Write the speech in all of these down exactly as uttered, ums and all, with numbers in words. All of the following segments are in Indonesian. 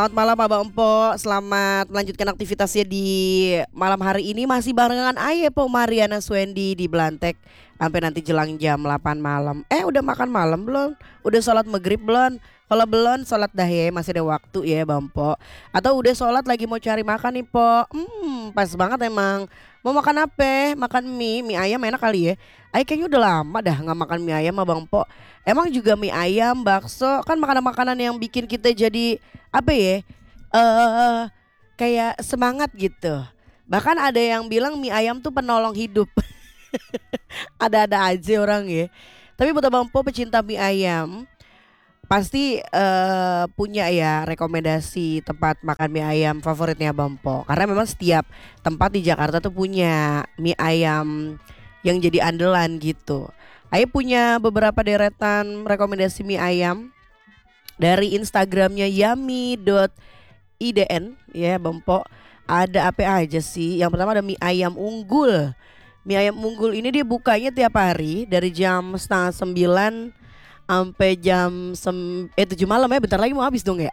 Selamat malam Abang Empo, selamat melanjutkan aktivitasnya di malam hari ini masih barengan Aye Po Mariana Swendi di Belantek sampai nanti jelang jam delapan malam. Eh udah makan malam belum? Udah sholat maghrib belum? Kalau belum sholat dah ya, masih ada waktu ya Bang Po. Atau udah sholat lagi mau cari makan nih Po. Hmm pas banget emang. Mau makan apa? Makan mie, mie ayam enak kali ya. Aye kayaknya udah lama dah nggak makan mie ayam Abang Po. Emang juga mie ayam, bakso kan makanan-makanan yang bikin kita jadi apa ya? Eh kayak semangat gitu. Bahkan ada yang bilang mie ayam tuh penolong hidup. Ada-ada aja orang ya. Tapi buat Abang Po pecinta mie ayam pasti eh, punya ya rekomendasi tempat makan mie ayam favoritnya Abang Po. Karena memang setiap tempat di Jakarta tuh punya mie ayam yang jadi andalan gitu. Ayo punya beberapa deretan rekomendasi mie ayam dari Instagramnya yummy.idn ya Bang Po. Ada apa aja sih? Yang pertama ada mie ayam unggul. Mie ayam unggul ini dia bukanya tiap hari dari jam setengah sembilan sampai jam sem eh tujuh malam ya. Bentar lagi mau habis dong ya.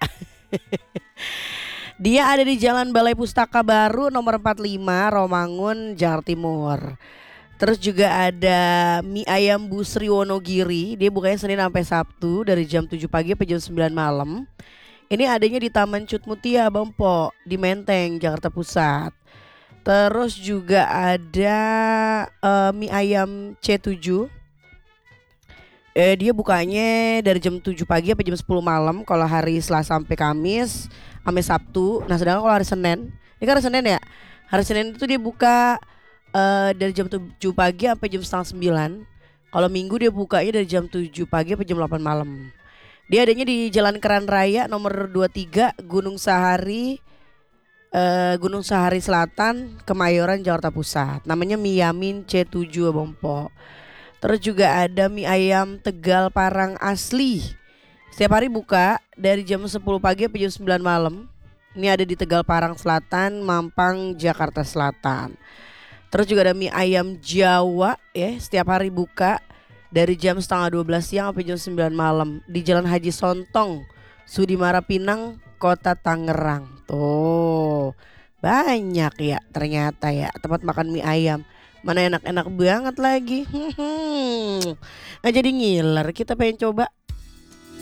Dia ada di Jalan Balai Pustaka Baru nomor empat puluh lima Romangun, Jakarta Timur. Terus juga ada mie ayam Bu Sri Wonogiri. Dia bukanya Senin sampai Sabtu dari jam tujuh pagi sampai jam sembilan malam. Ini adanya di Taman Cut Mutia Bang Po di Menteng, Jakarta Pusat. Terus juga ada eh, mie ayam C tujuh. Eh, dia bukanya dari jam tujuh pagi sampai jam sepuluh malam kalau hari Selasa sampai Kamis, sampai Sabtu. Nah, sedangkan kalau hari Senin, ini kan hari Senin ya. Hari Senin itu dia buka eh, dari jam tujuh pagi sampai jam setengah sembilan. Kalau Minggu dia bukanya dari jam tujuh pagi sampai jam delapan malam. Dia adanya di Jalan Keran Raya nomor dua puluh tiga Gunung Sahari eh, Gunung Sahari Selatan, Kemayoran, Jakarta Pusat. Namanya mie Yamin C tujuh Bang Po. Terus juga ada mie ayam Tegal Parang asli. Setiap hari buka dari jam sepuluh pagi sampai jam sembilan malam. Ini ada di Tegal Parang Selatan, Mampang, Jakarta Selatan. Terus juga ada mie ayam Jawa ya, setiap hari buka dari jam setengah dua belas siang sampai jam sembilan malam di Jalan Haji Sontong, Sudimara Pinang, Kota Tangerang. Tuh, banyak ya ternyata ya tempat makan mie ayam. Mana enak-enak banget lagi. Nggak jadi ngiler, kita pengen coba